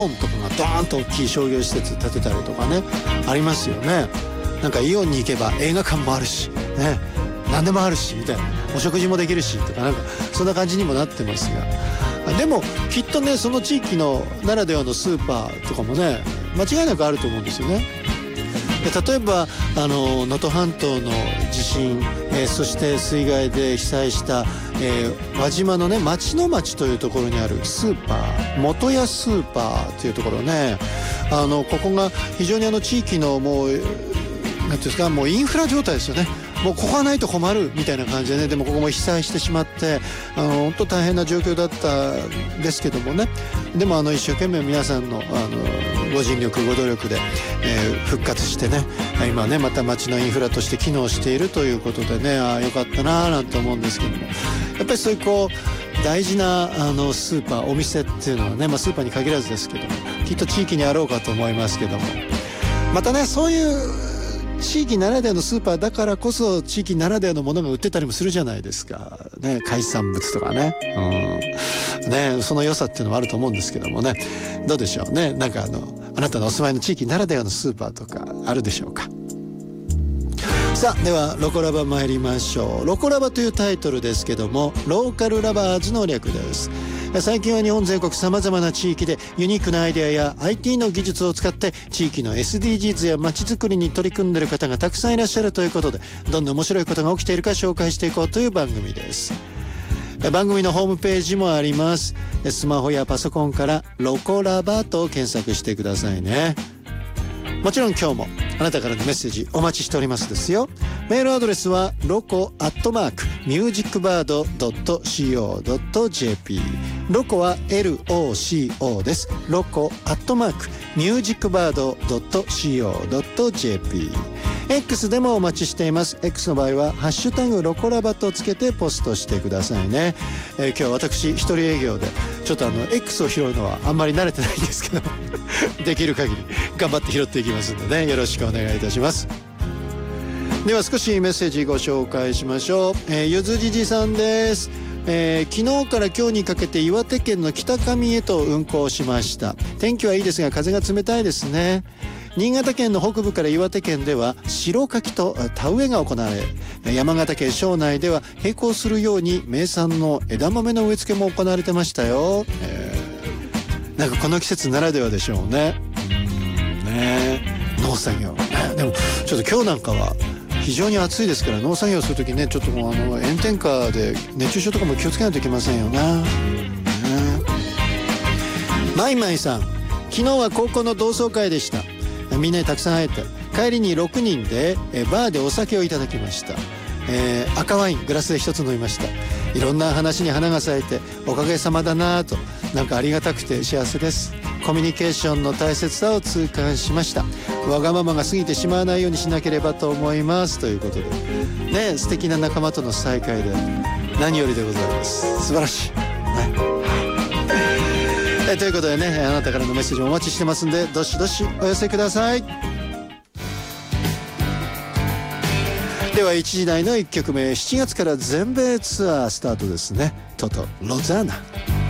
とかがドーンと大きい商業施設建てたりとかね、ありますよね。なんかイオンに行けば映画館もあるしね、何でもあるしみたいな、お食事もできるしとか、なんかそんな感じにもなってますが、でもきっとね、その地域のならではのスーパーとかもね、間違いなくあると思うんですよね。で例えば能登半島の地震、そして水害で被災した、輪島のね町の町というところにあるスーパー、元屋スーパーというところね、ここが非常に地域のもうなんていうんですか、もうインフラ状態ですよね。もうここがないと困るみたいな感じでね、でもここも被災してしまって本当大変な状況だったんですけどもね、でも一生懸命皆さんのご尽力ご努力で、復活してね、今ねまた町のインフラとして機能しているということでね、よかったななんて思うんですけども、やっぱりそういう大事なスーパー、お店っていうのはね、スーパーに限らずですけども、きっと地域にあろうかと思いますけども、またねそういう地域ならではのスーパーだからこそ地域ならではのものが売ってたりもするじゃないですか、ね、海産物とかね、ね、その良さっていうのもあると思うんですけどもね、どうでしょうね。なんかあなたのお住まいの地域ならではのスーパーとかあるでしょうか。さあではロコラバ参りましょう。ロコラバというタイトルですけども、ローカルラバーズの略です。最近は日本全国様々な地域でユニークなアイデアや IT の技術を使って地域の SDGs や街づくりに取り組んでいる方がたくさんいらっしゃるということで、どんな面白いことが起きているか紹介していこうという番組です。番組のホームページもあります。スマホやパソコンからロコラバと検索してくださいね。もちろん今日もあなたからのメッセージお待ちしておりますですよ。メールアドレスはloco@musicbird.co.jp、 ロコは LOCO です。loco@musicbird.co.jp。 X でもお待ちしています。 X の場合はハッシュタグロコラバとつけてポストしてくださいね。今日は私一人営業でちょっとX を拾うのはあんまり慣れてないんですけどできる限り頑張って拾っていきますので、よろしくお願いいたします。では少しメッセージご紹介しましょう。ゆずじじさんです。昨日から今日にかけて岩手県の北上へと運行しました。天気はいいですが風が冷たいですね。新潟県の北部から岩手県では白柿と田植えが行われ、山形県庄内では並行するように名産の枝豆の植え付けも行われてましたよ。なんかこの季節ならではでしょうね。農作業、でもちょっと今日なんかは非常に暑いですから、農作業するときね、ちょっともう炎天下で熱中症とかも気をつけないといけませんよな。マイマイさん、昨日は高校の同窓会でした。みんなにたくさん会えて、帰りに6人でバーでお酒をいただきました。赤ワイングラスで一つ飲みました。いろんな話に花が咲いておかげさまだなと、なんかありがたくて幸せです。コミュニケーションの大切さを痛感しました。わがままが過ぎてしまわないようにしなければと思います、ということでね、素敵な仲間との再会で何よりでございます。素晴らしい、ということでね、あなたからのメッセージもお待ちしてますんで、どしどしお寄せください。では1時台の1曲目、7月から全米ツアースタートですね。トトロザーナ。